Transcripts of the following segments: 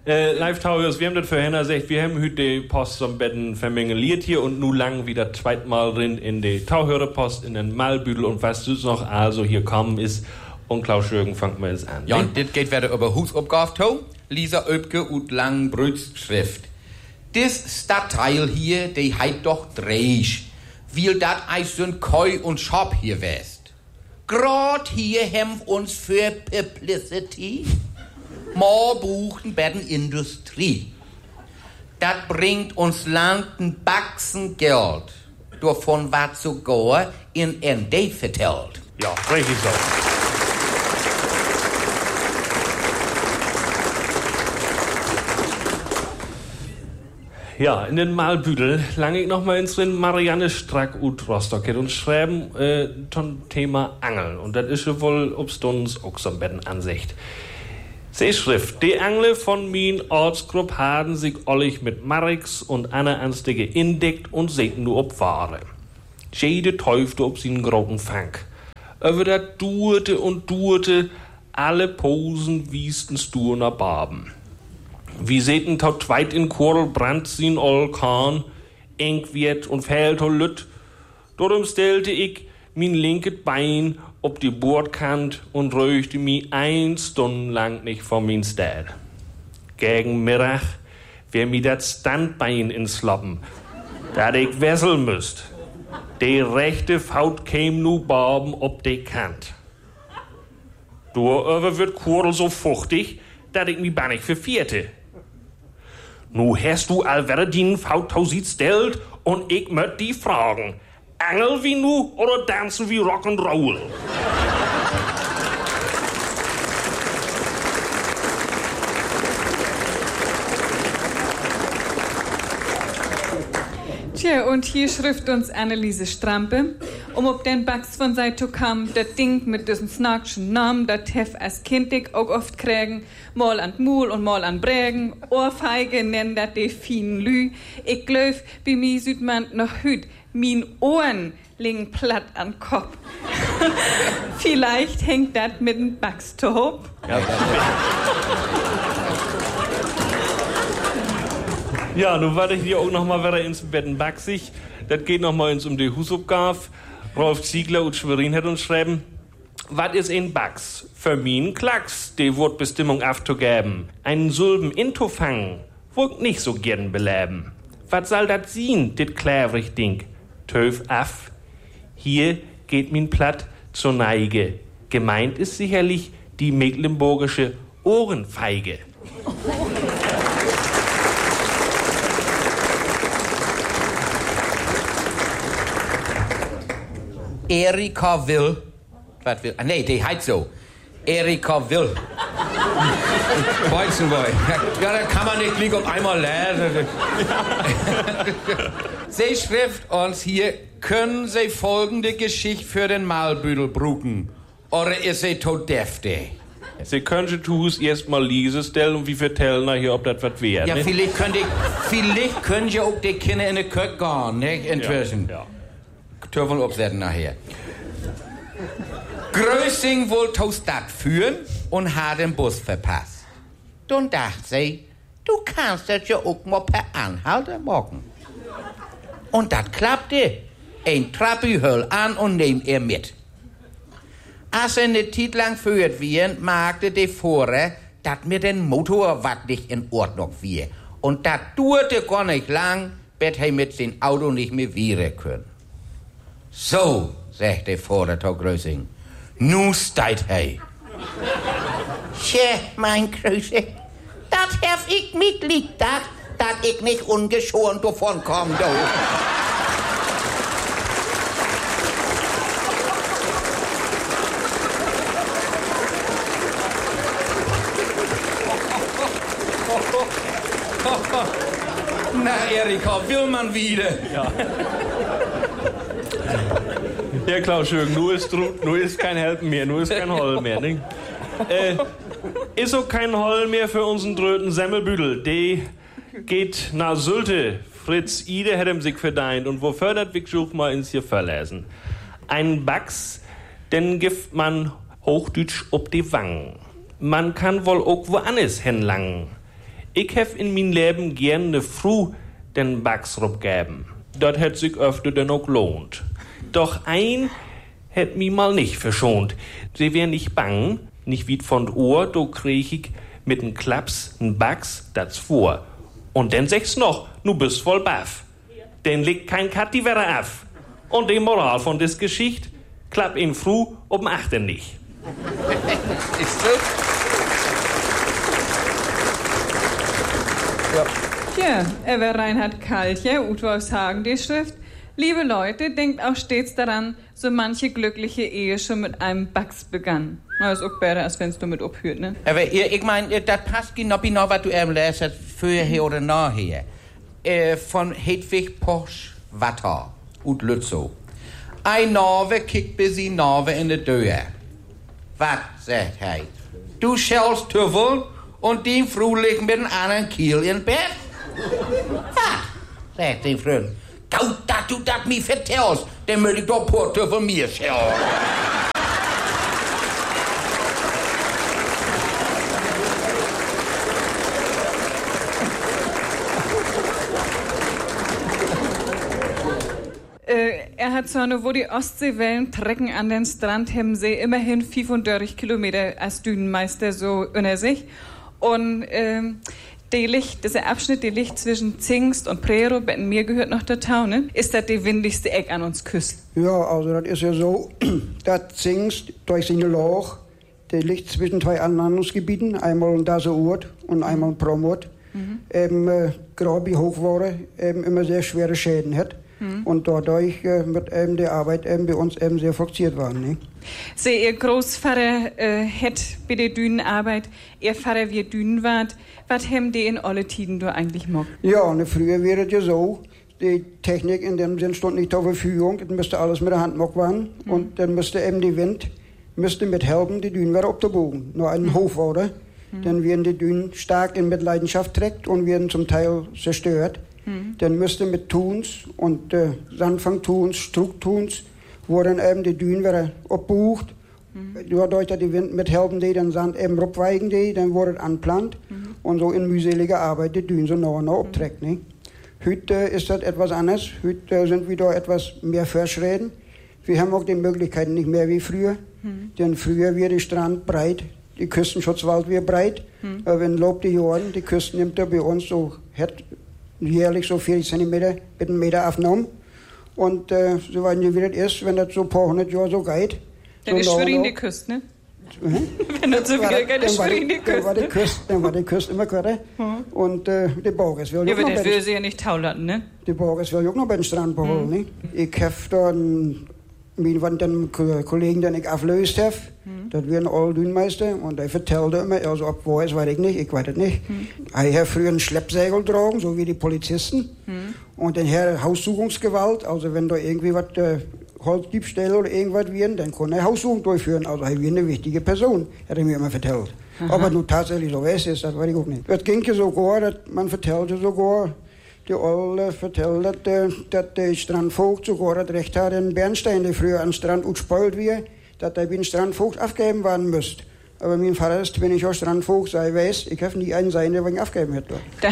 Live Tauhers, wir haben das vorhin gesagt, wir haben heute die Post am Betten vermengeliert hier und nun lang wieder zweitmal drin in die Tauhörerpost, in den Malbüdel und was du noch also hier kommen ist. Und Klaus Schürgen fangt mal jetzt an. Ja, und das geht wieder über Hausaufgabe, Lisa Oebke und Langbrütschrift. Das Stadtteil hier, die heit doch Dreisch, weil dat eis so'n Koi und Shop hier west. Grad hier hem uns für Publicity mal buchen bei der Industrie. Das bringt uns Land ein Batzen Geld, davon was sogar in ND vertellt. Ja, richtig so. Ja, in den Malbüdel lang ich noch mal ins drin Marianne Strack ut Rostock und schreiben zum Thema Angeln. Und das ist ja wohl obstons auch so ein Betten Ansicht. Schrift. Die Angle von min Ortsgrupp haben sich ollig mit Marix und Anne Anstige indeckt und seten nur ob Ware. Jede täufte ob sie einen großen Fang. Über das duerte und duerte, alle Posen wiesten sturner Barben. Wie seten taut zweit in Korl brandt sin ol Kahn, eng wird und fehlt ol Lütt. Darum stellte ich min linkes Bein ob die Bordkant und röchte mi 1 Stunde lang nicht von min Stad. Gegen Mittag wär mi dat Standbein ins Sloppen, dat ich wesseln müsst. Die rechte Faut käm nu barben ob die Kant. Doröver wird Korl so fuchtig, dat ich mi bannig vervierte. Nu hast du allwerdin Faut tausit stellt und ich möcht die fragen. Angel wie nu oder tanzen wie Rock'n'Roll? Tja, und hier schrift uns Anneliese Strampe, ob den Bax von Seito kam, das Ding mit diesem snarkschen Namen, das hef als Kind ich auch oft kriegen, mal an Mul und mal an Brägen, Ohrfeige nennen dat de fien Lü. Ich glaub, bei mi süd man noch hüt, min Ohren liegen platt an Kopf. Vielleicht hängt dat mit dem Backstop. Ja, nun warte ich hier auch noch mal wieder ins Betten Baxig. Das geht noch mal ins die Hausaufgabe. Rolf Ziegler und Schwerin hat uns schreiben, was ist ein Bax? Für min Klacks, die Wortbestimmung aufzugeben. Einen Sulben intofangen, wollt nicht so gern beleben. Was soll dat sein, dit klärig Ding? Töf af. Hier geht min platt zur Neige. Gemeint ist sicherlich die mecklenburgische Ohrenfeige. Erika will. Was will? Nee, die heißt so. Erika will. Weizenboy. Ja, da kann man nicht gleich auf einmal lernen. Sie schrift uns hier, können Sie folgende Geschichte für den Malbüdel bruken? Oder ist sie tot deftig? Sie können sich tu's erst mal lesen stellen und wir vertellen nachher, ob das was wäre. Ja, ne? vielleicht können ja auch die Kinder in die Kirche gehen, ne? Inzwischen. Ja. Dürfen wir aufsetzen nachher. Größing wollte zur Stadt führen und hat den Bus verpasst. Dann dachte sie, du kannst das ja auch mal per Anhalter machen. Und das klappte. Ein Trappi höll an und nehmt er mit. Als er eine Zeit lang führt wird, merkte der Fahrer, dass mit dem Motor was nicht in Ordnung war. Und das dauerte gar nicht lang, bis er mit dem Auto nicht mehr fahren können. So, sagte der Fahrer zu Größing, nu steigt er. Tja, mein Größing, das hab ich mitliegt, dass ich nicht ungeschoren davon komme, do. Na, Erika, will man wieder? Ja. Ja, Klaus Schürgen, nur ist kein Helfen mehr, nur ist kein Holl mehr. Ne? Ist auch kein Holl mehr für unseren dröten Semmelbüdel. Die geht nach Sylte. Fritz Ide hat ihm sich verdient. Und wo fördert Wickschuf mal ins hier verlesen? Ein Bax, den gibt man Hochdeutsch ob die Wangen. Man kann wohl auch woanders hinlangen. Ich hef in mein Leben gern ne Frau den Backsrup geben. Dat hätt sich öfter denn auch lohnt. Doch ein hätt mi mal nicht verschont. Sie wär nicht bang, nicht wie von Ohr, do krieg ich mit n Klaps n Backs dat's vor. Und dann sagst noch, nu bist voll baff. Denn liegt kein Katti wäre af. Und die Moral von des Geschicht, klapp ihn früh ob'n Achten nicht. Ist so? Ja. Tja, er war Reinhard Kalcher, Utwolfshagen, die Schrift. Liebe Leute, denkt auch stets daran, so manche glückliche Ehe schon mit einem Bax begann. Na, ist auch besser, als wenn's du mit abhört, ne? Aber ich meine, das passt genau, was du eben lässt, vorher oder nachher. Von Hedwig Posch Watter und Lützow. Ein Norwe kickt bis die Norwe in die Döhe. Was, sagt er? Du schellst Tüffel und die Frühling mit einem anderen Kiel in Bett? Was, sagt die Freund. Gaut, dat du dat mi vertellst, dann möchte ich doch Porto von mir schellen. Er hat so eine, wo die Ostseewellen trecken an den Strand Hemsee, immerhin 35 Kilometer als Dünenmeister so unter sich. Und dieser Abschnitt, der liegt zwischen Zingst und Prero, bei mir gehört noch der Town, ne? Ist das die windigste Eck an uns Küsten? Ja, also das ist ja so, dass Zingst durch seine Loch, der liegt zwischen zwei Anlandungsgebieten, einmal in Daseurt und einmal in Promot, gerade wie Hochwasser immer sehr schwere Schäden hat. Und dadurch wird die Arbeit bei uns sehr forciert worden. Ne? Sie, Ihr Großvater hat bei der Dünenarbeit, Ihr Vater wie Dünenwart. Was haben die in alle Tiden du eigentlich gemacht? Ja, ne, früher wäre es ja so, die Technik in dem Sinn stand nicht zur Verfügung. Es müsste alles mit der Hand gemacht werden. Und dann müsste die Wind mit helfen, die Dünen wieder abzubogen. Nur einen Hochwasser. Dann werden die Dünen stark in Mitleidenschaft trägt und werden zum Teil zerstört. Dann müsste mit Tuns und Sandfangtuns, Struktuns, wo dann eben die Dünen wieder abbucht. Dadurch, dass die Wind mithelfen, die dann Sand eben abweichen, die, dann wurde es anplant und so in mühseliger Arbeit die Dünen so nah abträgt. Ne? Heute ist das etwas anders. Heute sind wir da etwas mehr verschreden. Wir haben auch die Möglichkeiten nicht mehr wie früher. Denn früher war der Strand breit, die Küstenschutzwald war breit. Aber in Lauf der Jahre, die Küsten nimmt er bei uns so, hat jährlich so 40 Zentimeter mit einem Meter aufgenommen. Und so weit wie das ist, wenn das so ein paar hundert Jahre so geht. Dann ist Schwerin die Küste, ne? Wenn das so wieder geht, ist Schwerin die Küste. Dann war die Küste immer kürzer. Und die Borges will ja, aber das will sie ja nicht taulaten, ne? Die Borges will auch noch bei den Strand beholen, ne? Ich habe da den Kollegen, den ich auflöst habe, das wären alle Dünenmeister, und der vertellte immer, also ob wo es, weiß ich nicht, ich weiß es nicht. Ich habe früher einen Schleppsegel getragen, so wie die Polizisten, und dann her Haussuchungsgewalt, also wenn da irgendwie was Holzdiebstähle oder irgendwas wären, dann konnte er Haussuchung durchführen, also er wäre eine wichtige Person, hat er mir immer vertellt. Ob er nun tatsächlich so ist, das weiß ich auch nicht. Das ging ja sogar, man vertellte sogar, die Olle vertellt, dass der Strandvogt sogar das Recht hat, den Bernstein, der früher an den Strand gespoilt wird, dass der wie ein Strandvogt aufgeben werden müsste. Aber mein Vater ist, wenn ich auch Strandvogt sei, weiß, ich habe nie einen sein, der ihn aufgeben hätte.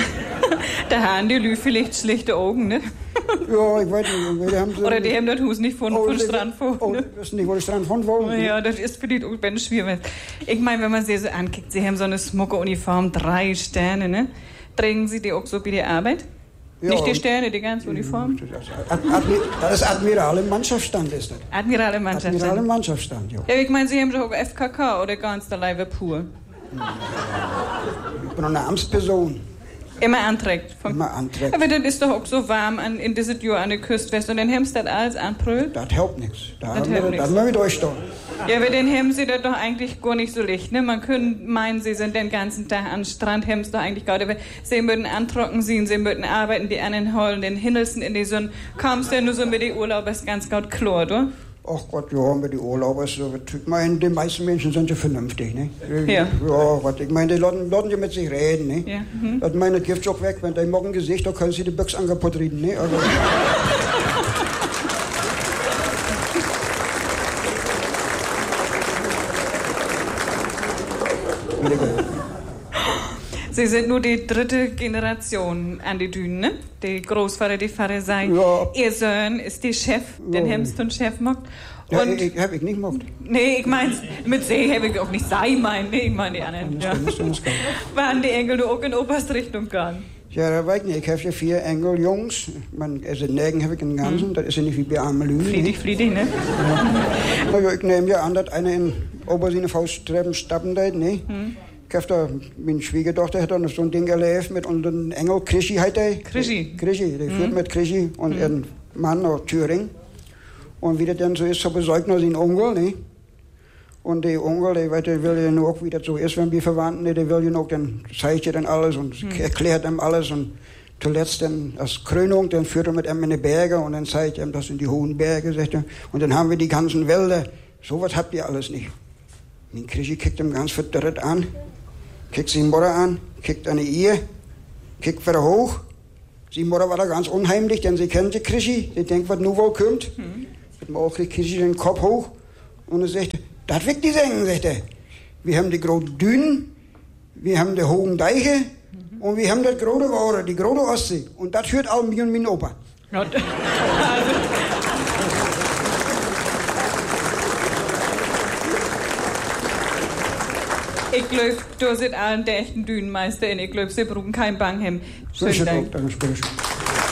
Da haben die Lü vielleicht schlechte Augen, ne? Ja, ich weiß nicht. Oder die haben das Haus nicht von Strandvogt. Oh, die wissen nicht, wo der Strandvogt wohnt. Ja, das ist für die auch ganz schwierig. Ich meine, wenn man sie so ankickt, sie haben so eine Smucke-Uniform, 3 Sterne, ne? Tragen sie die auch so bei der Arbeit? Ja, nicht die Sterne, die ganze Uniform? Das ist Admiral im Mannschaftsstand, ist das. Admiral im Mannschaftsstand? Admiral im Mannschaftsstand, ja. Ja, ich meine, Sie haben doch auch FKK oder ganz der Leibe pur? Ich bin eine Amtsperson. Immer anträgt? Immer anträgt. Aber das ist doch auch so warm in diesem Jahr an der Küste, weißt du, und dann haben Sie das alles anprüllt? Das hilft nichts. Da haben wir mit euch da. Ja, aber dann haben Sie das doch eigentlich gar nicht so leicht, ne? Man könnte meinen, Sie sind den ganzen Tag am Strand, haben Sie doch eigentlich gar nicht. Aber Sie würden antrocken sein, Sie würden arbeiten, die anderen holen, den Hindelsen in die Sonne. Kommst du nur so mit den Urlaubers ganz gut klar, oder? Ach Gott, ja, mit den Urlaubers, ich meine, die meisten Menschen sind ja vernünftig, ne? Ja. Ja, Gott, ich meine, die lassen ja mit sich reden, ne? Ja. Das meine Gift auch weg, wenn die morgen Gesicht, da können sie die Büchse angeputzt reden, ne? Also, Sie sind nur die dritte Generation an die Dünen, ne? Die Großvater, die Vater sei. Ja. Ihr Sohn ist die Chef, den Hemston-Chef macht. Ja, Und hab ich nicht gemacht. nee, ich mein's, mit See habe ich auch nicht sei meinen, nee, ich meine die anderen. Ja. Waren die Engel nur auch in Oberstrichtung gegangen? Ja, dat weet ik niet. Ik heb je 4 engeljongens. Maar als het negen heb ik een ganzen. Dat is ja niet wie bij Amelie. Friedig, ne? Ja. Nou, ik neem ja aan dat einer in Obersinnefaustreppen stappen deed, ne? Ik heb daar, mijn Schwiegerdochter hat dann so ein Ding erlebt mit unserem Engel, Krischi heißt der. Krischi. Krischi, der führt mit Krischi und ein Mann aus Thüringen. Und wie das dann so ist, so besorgt nur sein Onkel, ne? Und der Onkel, der will ja nur auch, wie das so ist, wenn wir Verwandten, der will ja noch, dann zeigt er dann alles und erklärt ihm alles und zuletzt dann als Krönung, dann führt er mit ihm in die Berge und dann zeigt er ihm, das sind die hohen Berge, sagt er. Und dann haben wir die ganzen Wälder. Sowas habt ihr alles nicht. Und Krischi kickt ihm ganz verdörrt an, kickt seine Mutter an, kickt eine Ehe, kickt wieder hoch. Seine Mutter war da ganz unheimlich, denn sie kennt die Krischi, sie denkt, was nun wohl kommt. Dann auch kriegt Krischi den Kopf hoch und er sagt, das wird die Sengen, sagt er. Wir haben die großen Dünen, wir haben die hohen Deiche und wir haben das große Wasser, die große Ostsee. Und das hört auch mich und mein Opa. Ich glaube, du sind allen der echten Dünenmeister und ich glaube, sie brauchen kein Banghem. Schönen Dank. Danke.